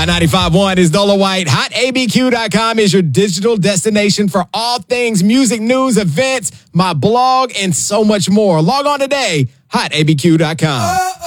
Hot 95.1 is Dola White. HotABQ.com is your digital destination for all things music, news, events, my blog, and so much more. Log on today, HotABQ.com.